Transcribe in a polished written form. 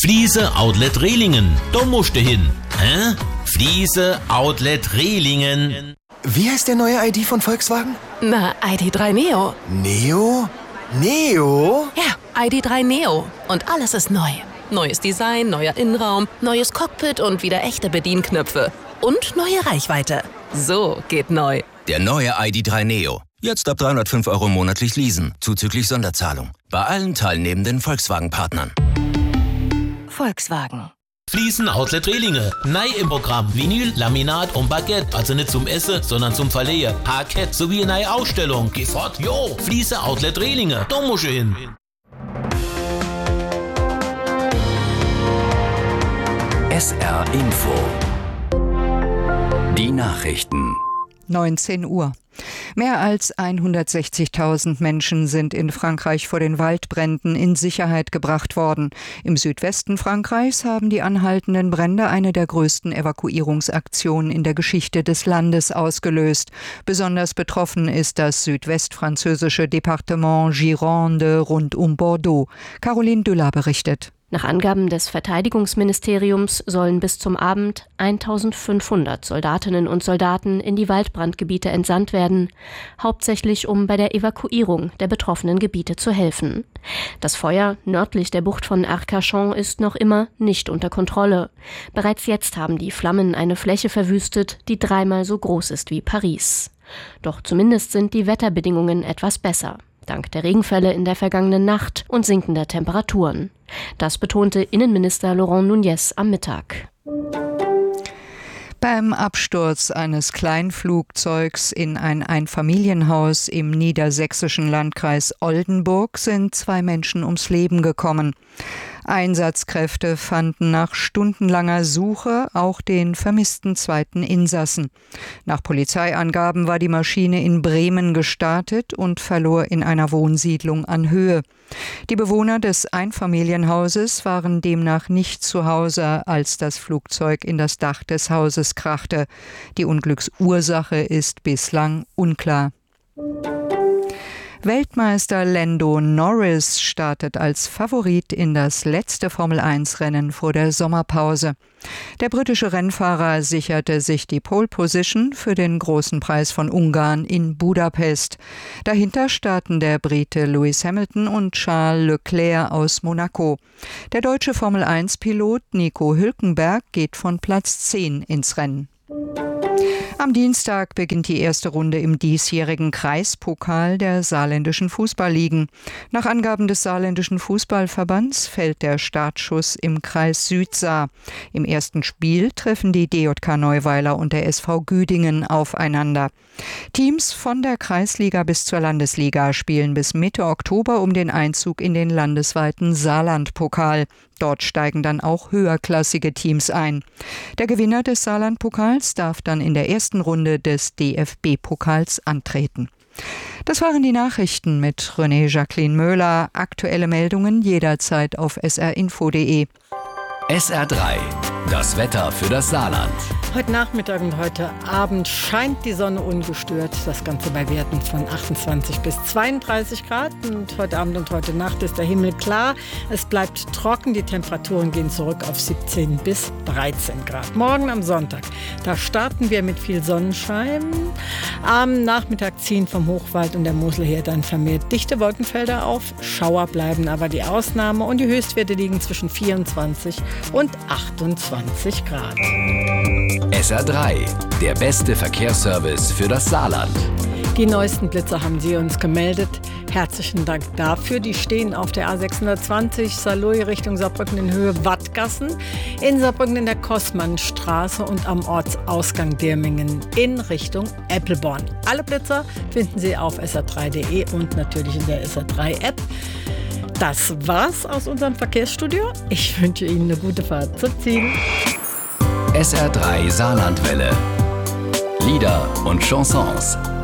Fliese Outlet Rehlingen. Da musst du hin. Hä? Fliese Outlet Rehlingen. Wie heißt der neue ID von Volkswagen? Na, ID.3 Neo. Neo? Neo? Ja, ID.3 Neo. Und alles ist neu. Neues Design, neuer Innenraum, neues Cockpit und wieder echte Bedienknöpfe. Und neue Reichweite. So geht neu. Der neue ID.3 Neo. Jetzt ab 305 € monatlich leasen, zuzüglich Sonderzahlung. Bei allen teilnehmenden Volkswagen-Partnern. Volkswagen. Fliesen Outlet Rehlingen. Neu im Programm. Vinyl, Laminat und Baguette. Also nicht zum Essen, sondern zum Verleihen. Parkett sowie eine neue Ausstellung. Geh fort, jo. Fliese Outlet Rehlingen. Da musst du hin. SR Info. Die Nachrichten. 19 Uhr. Mehr als 160.000 Menschen sind in Frankreich vor den Waldbränden in Sicherheit gebracht worden. Im Südwesten Frankreichs haben die anhaltenden Brände eine der größten Evakuierungsaktionen in der Geschichte des Landes ausgelöst. Besonders betroffen ist das südwestfranzösische Departement Gironde rund um Bordeaux. Caroline Düller berichtet. Nach Angaben des Verteidigungsministeriums sollen bis zum Abend 1.500 Soldatinnen und Soldaten in die Waldbrandgebiete entsandt werden, hauptsächlich um bei der Evakuierung der betroffenen Gebiete zu helfen. Das Feuer nördlich der Bucht von Arcachon ist noch immer nicht unter Kontrolle. Bereits jetzt haben die Flammen eine Fläche verwüstet, die 3-mal so groß ist wie Paris. Doch zumindest sind die Wetterbedingungen etwas besser. Dank der Regenfälle in der vergangenen Nacht und sinkender Temperaturen. Das betonte Innenminister Laurent Nunez am Mittag. Beim Absturz eines Kleinflugzeugs in ein Einfamilienhaus im niedersächsischen Landkreis Oldenburg sind 2 Menschen ums Leben gekommen. Einsatzkräfte fanden nach stundenlanger Suche auch den vermissten 2. Insassen. Nach Polizeiangaben war die Maschine in Bremen gestartet und verlor in einer Wohnsiedlung an Höhe. Die Bewohner des Einfamilienhauses waren demnach nicht zu Hause, als das Flugzeug in das Dach des Hauses krachte. Die Unglücksursache ist bislang unklar. Weltmeister Lando Norris startet als Favorit in das letzte Formel-1-Rennen vor der Sommerpause. Der britische Rennfahrer sicherte sich die Pole Position für den Großen Preis von Ungarn in Budapest. Dahinter starten der Brite Lewis Hamilton und Charles Leclerc aus Monaco. Der deutsche Formel-1-Pilot Nico Hülkenberg geht von Platz 10 ins Rennen. Am Dienstag beginnt die erste Runde im diesjährigen Kreispokal der saarländischen Fußballligen. Nach Angaben des saarländischen Fußballverbands fällt der Startschuss im Kreis Südsaar. Im ersten Spiel treffen die DJK Neuweiler und der SV Güdingen aufeinander. Teams von der Kreisliga bis zur Landesliga spielen bis Mitte Oktober um den Einzug in den landesweiten Saarlandpokal. Dort steigen dann auch höherklassige Teams ein. Der Gewinner des Saarlandpokals darf dann in der ersten Runde des DFB-Pokals antreten. Das waren die Nachrichten mit René Jacqueline Möhler. Aktuelle Meldungen jederzeit auf srinfo.de. SR3, das Wetter für das Saarland. Heute Nachmittag und heute Abend scheint die Sonne ungestört. Das Ganze bei Werten von 28 bis 32 Grad. Und heute Abend und heute Nacht ist der Himmel klar. Es bleibt trocken. Die Temperaturen gehen zurück auf 17 bis 13 Grad. Morgen am Sonntag, da starten wir mit viel Sonnenschein. Am Nachmittag ziehen vom Hochwald und der Mosel her dann vermehrt dichte Wolkenfelder auf. Schauer bleiben aber die Ausnahme und die Höchstwerte liegen zwischen 24 und 28 Grad. SR3, der beste Verkehrsservice für das Saarland. Die neuesten Blitzer haben Sie uns gemeldet. Herzlichen Dank dafür. Die stehen auf der A620 Saarlouis Richtung Saarbrücken in Höhe Wattgassen, in Saarbrücken in der Kossmannstraße und am Ortsausgang Dirmingen in Richtung Eppelborn. Alle Blitzer finden Sie auf sr3.de und natürlich in der SR3-App. Das war's aus unserem Verkehrsstudio. Ich wünsche Ihnen eine gute Fahrt zum Ziel. SR3 Saarlandwelle. Lieder und Chansons.